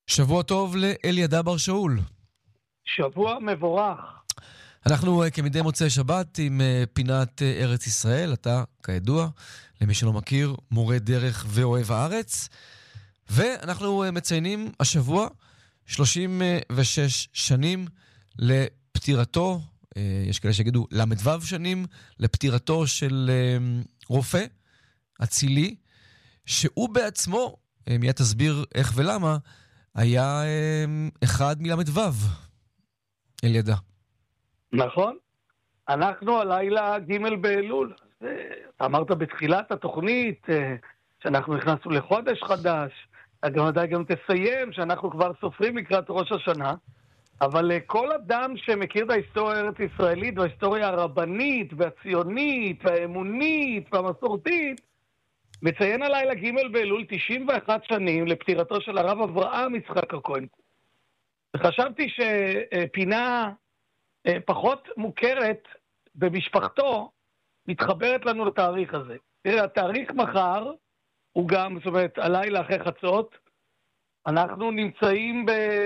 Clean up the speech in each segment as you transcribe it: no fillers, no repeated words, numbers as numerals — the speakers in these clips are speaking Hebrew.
שבוע טוב לאלידע בר שאול. שבוע מבורך. אנחנו כמדי מוצאי שבת עם פינת ארץ ישראל. אתה, כידוע, למי שלא מכיר, מורה דרך ואוהב הארץ. ואנחנו מציינים השבוע 36 שנים לפטירתו, יש כאלה שיגידו למדוו שנים, לפטירתו של רופא אצילי, שהוא בעצמו, מיד תסביר איך ולמה, היה אחד מלמדוו. אלידע. נכון. אנחנו הלילה ג' באלול. אמרת בתחילת התוכנית שאנחנו נכנסנו לחודש חדש. גם תסיים שאנחנו כבר סופרים לקראת ראש השנה. אבל כל אדם שמכיר את ההיסטוריה הארץ-ישראלית וההיסטוריה הרבנית והציונית והאמונית והמסורתית, מציין הלילה ג' באלול 91 שנים לפטירתו של הרב אברהם יצחק הכהן. וחשבתי שפינה פחות מוכרת במשפחתו מתחברת לנו לתאריך הזה. תראה, התאריך מחר הוא גם, זאת אומרת, הלילה אחרי חצות, אנחנו נמצאים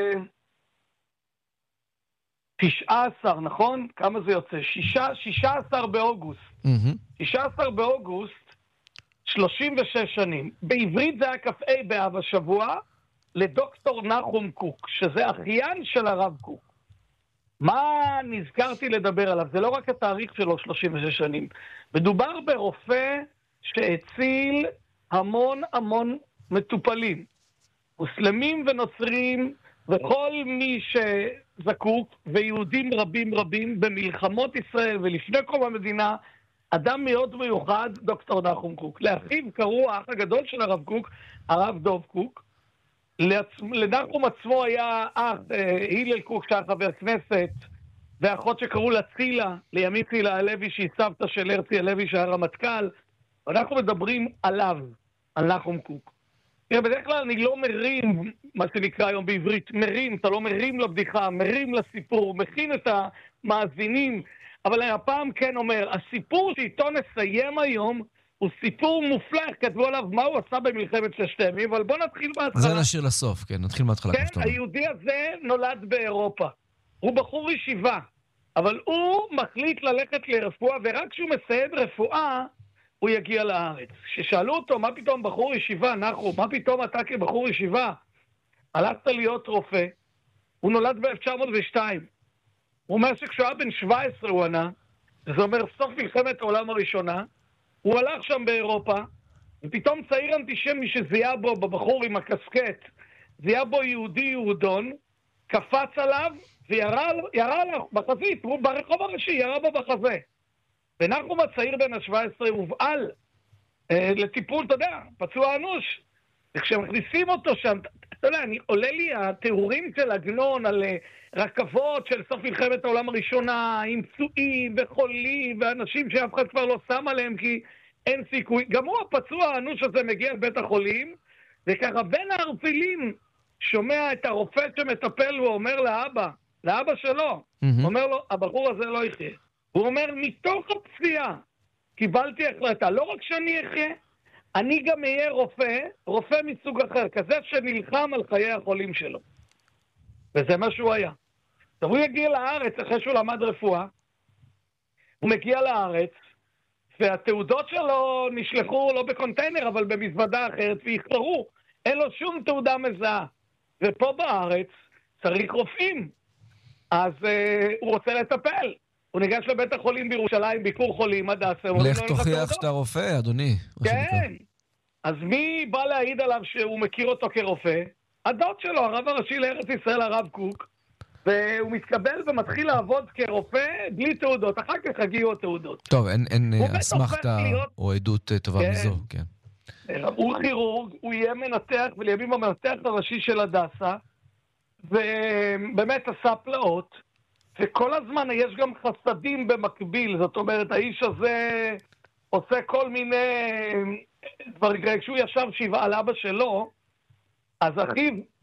ב-19, נכון? כמה זה יוצא? 16 באוגוסט. 16 באוגוסט, 36 שנים. בעברית זה היה כ"ה באב השבוע, לדוקטור נחום קוק, שזה אחיין של הרב קוק. מה נזכרתי לדבר עליו? זה לא רק התאריך שלו, 36 שנים. מדובר ברופא שהציל המון מטופלים. מוסלמים ונוצרים וכל מי שזקוק, ויהודים רבים במלחמות ישראל ולפני קום המדינה, אדם מאוד מיוחד, דוקטור נחום קוק. לאחיו קראו האח הגדול של הרב קוק, הרב דוב קוק. לנחום עצמו היה אח, הילל קוק שהיה חבר כנסת, ואחות שקראו לה צילה, לימים צילה הלוי שהיא סבתא של הרצי הלוי שהיה רמטכ"ל. אנחנו מדברים עליו, על נחום קוק. בדרך כלל אני לא מרים, מה שנקרא היום בעברית, מרים, אתה לא מרים לבדיחה, מרים לסיפור, מכין את המאזינים, אבל הפעם כן אומר, הסיפור שאיתו נסיים היום, הוא סיפור מופלא, כתבו עליו מה הוא עשה במלחמת ששת הימים, אבל בוא נתחיל מההתחלה. זה נשאיר לסוף, כן, נתחיל מההתחלה. כן, היהודי הזה נולד באירופה. הוא בחור ישיבה, אבל הוא מחליט ללכת לרפואה, ורק כשהוא מסיים רפואה, הוא יגיע לארץ. כששאלו אותו, מה פתאום בחור ישיבה, נחום, מה פתאום אתה כבחור ישיבה? הלכת להיות רופא. הוא נולד ב-1902. הוא אומר שכשהוא היה בן 17 הוא ענה, זה אומר סוף מלחמת העולם הראשונה, הוא הלך שם באירופה, ופתאום צעיר אנטישמי שזיהה בו, בבחור עם הקסקט, זיהה בו יהודי יהודון, קפץ עליו וירה עליו בחזית, הוא ברחוב הראשי, ירה בו בחזה. ונחום הצעיר בן ה-17 הובעל לטיפול, אתה יודע, פצוע אנוש. וכשמכניסים אותו שם, אתה יודע, עולה לי התיאורים של עגנון על רכבות של סוף מלחמת העולם הראשונה, עם פצועים וחולים, ואנשים שאף אחד כבר לא שם עליהם כי אין סיכוי. גם הוא הפצוע האנוש הזה מגיע לבית החולים, וככה בין הערפילים שומע את הרופא שמטפל ואומר לאבא שלו, אומר לו, הבחור הזה לא יחיה. הוא אומר, מתוך הפציעה קיבלתי החלטה, לא רק שאני אחיה, אני גם אהיה רופא מסוג אחר, כזה שנלחם על חיי החולים שלו. וזה מה שהוא היה. עכשיו הוא יגיע לארץ אחרי שהוא למד רפואה, הוא מגיע לארץ, והתעודות שלו נשלחו לא בקונטיינר, אבל במזוודה אחרת, ויחקרו. אין לו שום תעודה מזהה. ופה בארץ צריך רופאים. אז הוא רוצה לטפל. הוא ניגש לבית החולים בירושלים, ביקור חולים, הדסה. לך תוכיח שאתה רופא, אדוני. כן. אז מי בא להעיד עליו שהוא מכיר אותו כרופא? הדוד שלו, הרב הראשי לארץ ישראל, הרב קוק. והוא מתקבל ומתחיל לעבוד כרופא בלי תעודות. אחר כך הגיעו התעודות. טוב, אין אסמכתה או עדות טובה מזו, כן. הוא כירורג, הוא יהיה מנתח, ולימים המנתח הראשי של הדסה, ובאמת עשה פלאות. וכל הזמן יש גם חסדים במקביל, זאת אומרת, האיש הזה עושה כל מיני דברים. כשהוא ישב שבעה על אבא שלו, אז אחיו